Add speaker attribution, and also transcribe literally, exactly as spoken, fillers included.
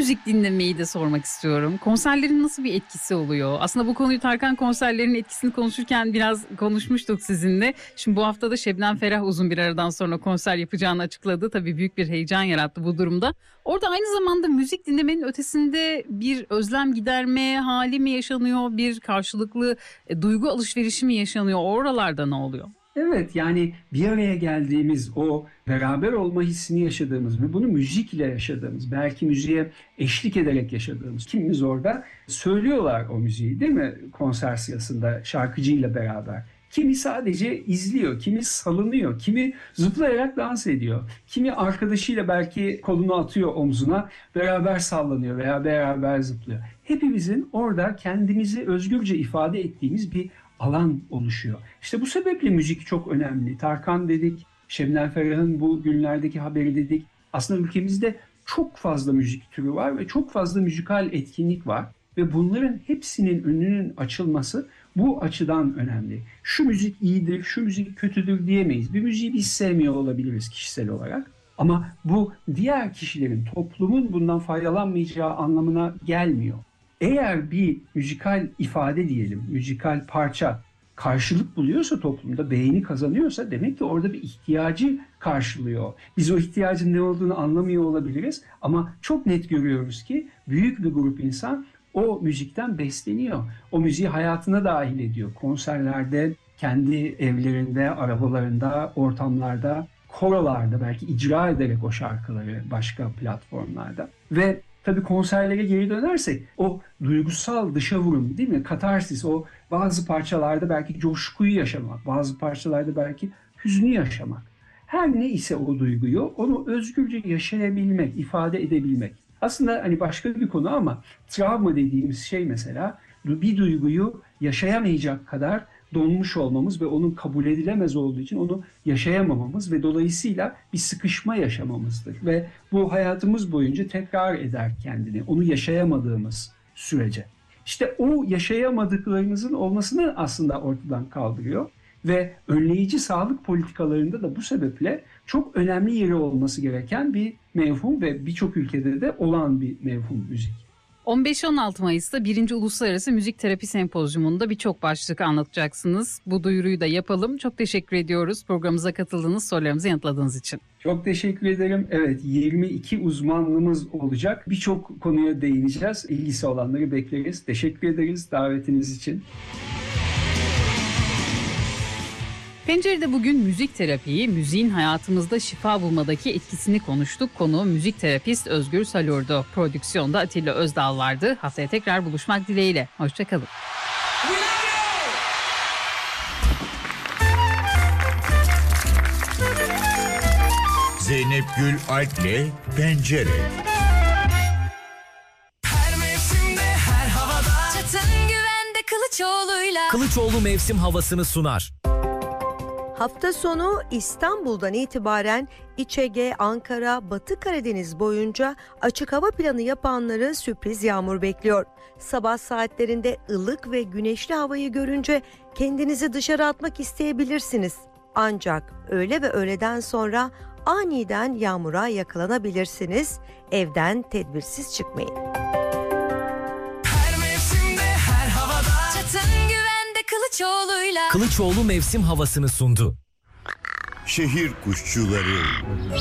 Speaker 1: müzik dinlemeyi de sormak istiyorum. Konserlerin nasıl bir etkisi oluyor? Aslında bu konuyu Tarkan konserlerinin etkisini konuşurken biraz konuşmuştuk sizinle. Şimdi bu hafta da Şebnem Ferah uzun bir aradan sonra konser yapacağını açıkladı. Tabii büyük bir heyecan yarattı bu durumda. Orada aynı zamanda müzik dinlemenin ötesinde bir özlem giderme hali mi yaşanıyor? Bir karşılıklı e, duygu alışverişi mi yaşanıyor? Oralarda ne oluyor?
Speaker 2: Evet, yani bir araya geldiğimiz, o beraber olma hissini yaşadığımız ve bunu müzikle yaşadığımız, belki müziğe eşlik ederek yaşadığımız, kimimiz orada söylüyorlar o müziği değil mi konser sırasında şarkıcıyla beraber. Kimi sadece izliyor, kimi salınıyor, kimi zıplayarak dans ediyor, kimi arkadaşıyla belki kolunu atıyor omzuna, beraber sallanıyor veya beraber zıplıyor. Hepimizin orada kendimizi özgürce ifade ettiğimiz bir alan oluşuyor. İşte bu sebeple müzik çok önemli. Tarkan dedik, Şebnem Ferah'ın bu günlerdeki haberi dedik. Aslında ülkemizde çok fazla müzik türü var ve çok fazla müzikal etkinlik var. Ve bunların hepsinin önünün açılması bu açıdan önemli. Şu müzik iyidir, şu müzik kötüdür diyemeyiz. Bir müziği biz sevmiyor olabiliriz kişisel olarak. Ama bu diğer kişilerin, toplumun bundan faydalanmayacağı anlamına gelmiyor. Eğer bir müzikal ifade diyelim, müzikal parça karşılık buluyorsa toplumda, beğeni kazanıyorsa demek ki orada bir ihtiyacı karşılıyor. Biz o ihtiyacın ne olduğunu anlamıyor olabiliriz ama çok net görüyoruz ki büyük bir grup insan o müzikten besleniyor. O müziği hayatına dahil ediyor. Konserlerde, kendi evlerinde, arabalarında, ortamlarda, korolarda belki icra ederek o şarkıları başka platformlarda. Ve tabii konserlere geri dönersek o duygusal dışa vurum değil mi? Katarsis, o bazı parçalarda belki coşkuyu yaşamak, bazı parçalarda belki hüznü yaşamak. Her ne ise o duyguyu onu özgürce yaşayabilmek, ifade edebilmek. Aslında hani başka bir konu ama travma dediğimiz şey mesela bir duyguyu yaşayamayacak kadar donmuş olmamız ve onun kabul edilemez olduğu için onu yaşayamamamız ve dolayısıyla bir sıkışma yaşamamızdır. Ve bu hayatımız boyunca tekrar eder kendini, onu yaşayamadığımız sürece. İşte o yaşayamadıklarımızın olmasını aslında ortadan kaldırıyor. Ve önleyici sağlık politikalarında da bu sebeple çok önemli yeri olması gereken bir mevhum ve birçok ülkede de olan bir mevhum müzik.
Speaker 1: on beş on altı Mayıs'ta birinci. Uluslararası Müzik Terapi Sempozyumunda birçok başlık anlatacaksınız. Bu duyuruyu da yapalım. Çok teşekkür ediyoruz programımıza katıldığınız, sorularımızı yanıtladığınız için.
Speaker 2: Çok teşekkür ederim. Evet, yirmi iki uzmanlığımız olacak. Birçok konuya değineceğiz. İlgisi olanları bekleriz. Teşekkür ederiz davetiniz için.
Speaker 1: Pencere'de bugün müzik terapiyi, müziğin hayatımızda şifa bulmadaki etkisini konuştuk. Konu müzik terapist Özgür Salur'du. Prodüksiyonda Atilla Özdal vardı. Haftaya tekrar buluşmak dileğiyle. Hoşçakalın.
Speaker 3: Zeynep Gül Alp'le Pencere.
Speaker 4: Her mevsimde, her havada. Çatın güvende Kılıçoğlu'yla.
Speaker 5: Kılıçoğlu mevsim havasını sunar.
Speaker 6: Hafta sonu İstanbul'dan itibaren İç Ege, Ankara, Batı Karadeniz boyunca açık hava planı yapanları sürpriz yağmur bekliyor. Sabah saatlerinde ılık ve güneşli havayı görünce kendinizi dışarı atmak isteyebilirsiniz. Ancak öğle ve öğleden sonra aniden yağmura yakalanabilirsiniz. Evden tedbirsiz çıkmayın.
Speaker 4: Her mevsimde, her havada. Çatın güvende Kılıçoğlu'yla.
Speaker 5: Kılıçoğlu mevsim havasını sundu.
Speaker 3: Şehir kuşçuları.